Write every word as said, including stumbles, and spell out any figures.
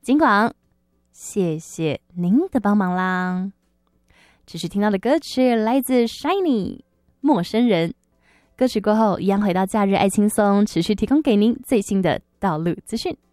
金广，谢谢您的帮忙啦。持续听到的歌曲来自 Shiny 陌生人。歌曲过后，一样回到假日爱轻松，持续提供给您最新的道路资讯。